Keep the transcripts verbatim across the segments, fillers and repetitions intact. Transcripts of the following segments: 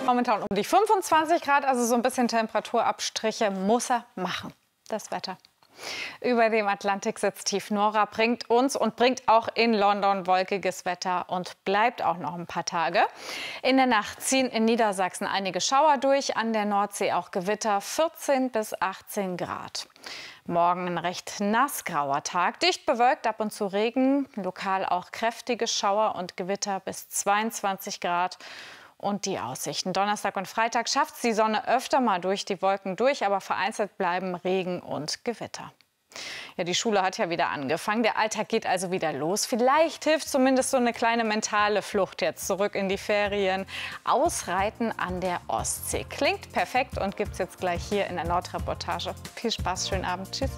Momentan um die fünfundzwanzig Grad, also so ein bisschen Temperaturabstriche muss er machen, das Wetter. Über dem Atlantik sitzt tief Nora, bringt uns und bringt auch in London wolkiges Wetter und bleibt auch noch ein paar Tage. In der Nacht ziehen in Niedersachsen einige Schauer durch, an der Nordsee auch Gewitter, vierzehn bis achtzehn Grad. Morgen ein recht nassgrauer Tag, dicht bewölkt, ab und zu Regen, lokal auch kräftige Schauer und Gewitter bis zweiundzwanzig Grad. Und die Aussichten. Donnerstag und Freitag schafft es die Sonne öfter mal durch die Wolken durch, aber vereinzelt bleiben Regen und Gewitter. Ja, die Schule hat ja wieder angefangen. Der Alltag geht also wieder los. Vielleicht hilft zumindest so eine kleine mentale Flucht jetzt zurück in die Ferien. Ausreiten an der Ostsee. Klingt perfekt und gibt es jetzt gleich hier in der Nordreportage. Viel Spaß, schönen Abend. Tschüss.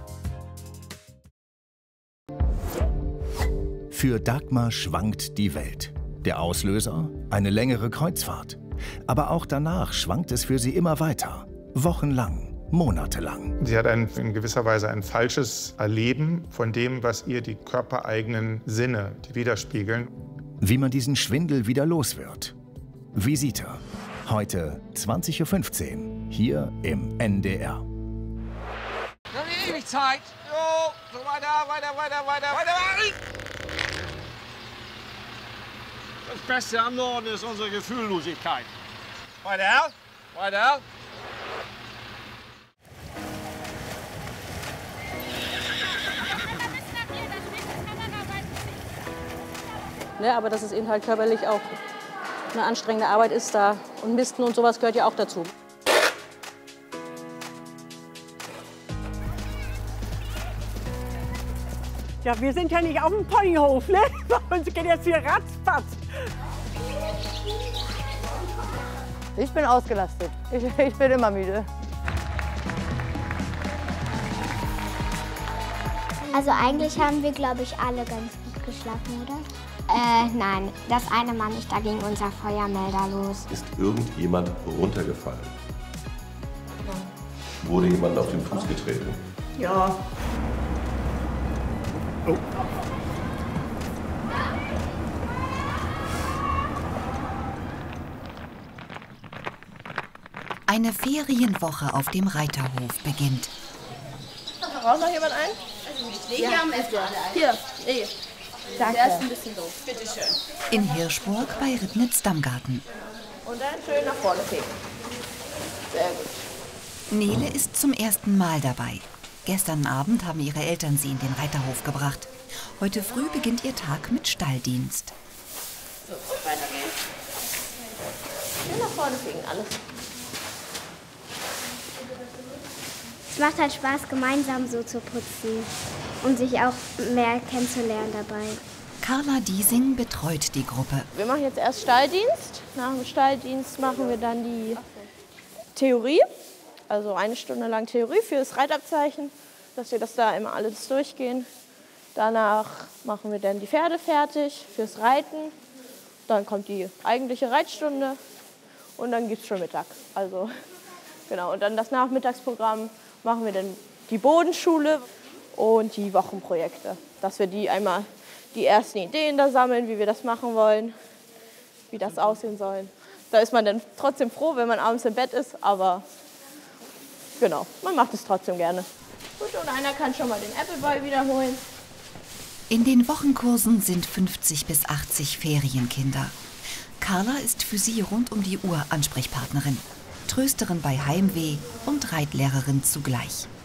Für Dagmar schwankt die Welt. Der Auslöser? Eine längere Kreuzfahrt. Aber auch danach schwankt es für sie immer weiter. Wochenlang, monatelang. Sie hat ein, in gewisser Weise ein falsches Erleben von dem, was ihr die körpereigenen Sinne widerspiegeln. Wie man diesen Schwindel wieder los wird. Visita. Heute zwanzig Uhr fünfzehn. Hier im N D R. Noch nicht ewig Zeit. Jo, so weiter, weiter, weiter, weiter, weiter. Das Beste am Norden ist unsere Gefühllosigkeit. Weiter, weiter. Ne, aber dass es eben halt körperlich auch eine anstrengende Arbeit ist da. Und Misten und sowas gehört ja auch dazu. Ja, wir sind ja nicht auf dem Ponyhof, ne? Bei uns geht jetzt hier ratzfatz. Ich bin ausgelastet. Ich, ich bin immer müde. Also eigentlich haben wir, glaube ich, alle ganz gut geschlafen, oder? Äh, nein, das eine Mal nicht, da ging unser Feuermelder los. Ist irgendjemand runtergefallen? Ja. Wurde jemand auf den Fuß getreten? Ja. Oh. Eine Ferienwoche auf dem Reiterhof beginnt. Braucht noch jemand ein? Ich lege ja am Essen alle ein. Hier, nee. Danke. Der ist ein bisschen doof. Bitte schön. In Hirschburg bei Ribnitz-Dammgarten. Und dann schön nach vorne fegen. Sehr gut. Nele ist zum ersten Mal dabei. Gestern Abend haben ihre Eltern sie in den Reiterhof gebracht. Heute früh beginnt ihr Tag mit Stalldienst. So, und weiter geht's. Schön nach vorne fegen, alles. Es macht halt Spaß, gemeinsam so zu putzen und sich auch mehr kennenzulernen dabei. Carla Diesing betreut die Gruppe. Wir machen jetzt erst Stalldienst. Nach dem Stalldienst machen wir dann die Theorie. Also eine Stunde lang Theorie für das Reitabzeichen, dass wir das da immer alles durchgehen. Danach machen wir dann die Pferde fertig fürs Reiten. Dann kommt die eigentliche Reitstunde und dann gibt es schon Mittag. Also, genau. Und dann das Nachmittagsprogramm machen wir dann die Bodenschule und die Wochenprojekte. Dass wir die einmal die ersten Ideen da sammeln, wie wir das machen wollen, wie das aussehen soll. Da ist man dann trotzdem froh, wenn man abends im Bett ist, aber genau, man macht es trotzdem gerne. Gut, und einer kann schon mal den Appleboy wiederholen. In den Wochenkursen sind fünfzig bis achtzig Ferienkinder. Carla ist für sie rund um die Uhr Ansprechpartnerin, Trösterin bei Heimweh und Reitlehrerin zugleich.